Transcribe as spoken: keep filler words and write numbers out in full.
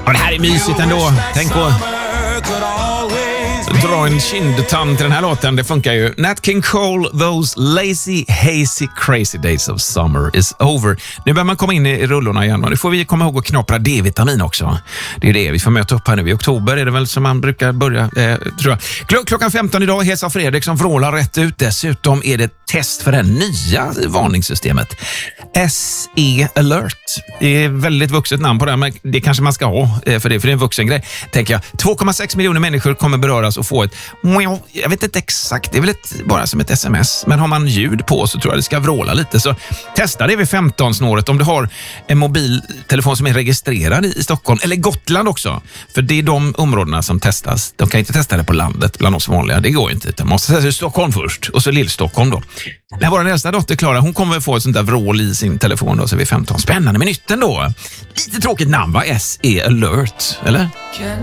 Och det här är mysigt ändå. Tänk på dra en kindtand till den här låten. Det funkar ju. Nat King Cole, those lazy, hazy, crazy days of summer is over. Nu börjar man komma in i rullorna igen. Nu får vi komma ihåg att knapra D-vitamin också. Det är det vi får möta upp här nu. I oktober är det väl som man brukar börja, eh, tror jag. Kl- klockan femton idag, Hesa Fredrik som vrålar rätt ut. Dessutom är det test för det nya varningssystemet. S E Alert. Det är väldigt vuxet namn på det, men det kanske man ska ha för det, för det är en vuxen grej, tänker jag. två komma sex miljoner människor kommer beröras och få ett, jag vet inte exakt, det är väl ett, bara som ett sms, men har man ljud på så tror jag det ska vråla lite, så testa det vid femton-snåret om du har en mobiltelefon som är registrerad i Stockholm, eller Gotland också, för det är de områdena som testas. De kan inte testa det på landet bland oss vanliga, det går inte, de måste testa i Stockholm först, och så Lill-Stockholm då. När vår nästa dotter Klara, hon kommer få ett sånt där vrål i sin telefon då, så vid femton. Spännande med nytten då. Lite tråkigt namn va? S E Alert, eller?